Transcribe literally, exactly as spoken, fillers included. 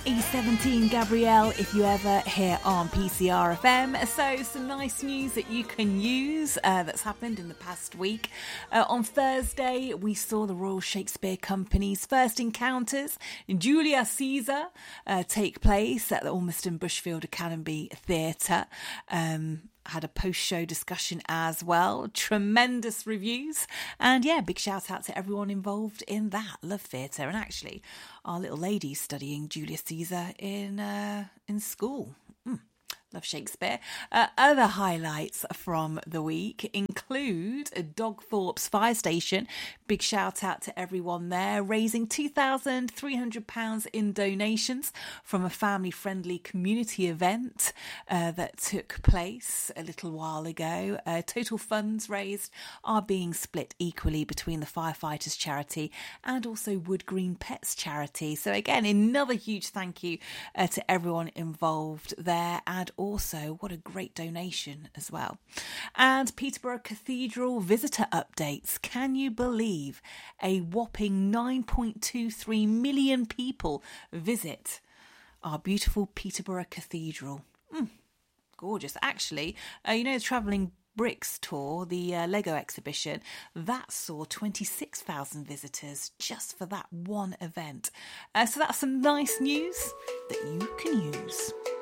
E seventeen Gabrielle, if you ever, here on P C R F M. So some nice news that you can use uh, that's happened in the past week. Uh, on Thursday, we saw the Royal Shakespeare Company's first encounters in Julius Caesar uh, take place at the Ormiston Bushfield Academy Theatre. Um, had a post-show discussion as well. Tremendous reviews. And yeah, big shout out to everyone involved in that. Love theatre. And actually, our little lady's studying Julius Caesar in uh, in school. Mm. Love Shakespeare. Uh, other highlights from the week include Dogthorpe's Fire Station. Big shout out to everyone there, raising two thousand three hundred pounds in donations from a family-friendly community event uh, that took place a little while ago. Uh, total funds raised are being split equally between the Firefighters Charity and also Wood Green Pets Charity. So again, another huge thank you uh, to everyone involved there, and also what a great donation as well. And Peterborough Cathedral visitor updates. Can you believe a whopping nine point two three million people visit our beautiful Peterborough Cathedral? Mm, gorgeous. Actually, uh, you know, the Travelling Bricks tour, the uh, Lego exhibition, that saw twenty-six thousand visitors just for that one event. Uh, so that's some nice news that you can use.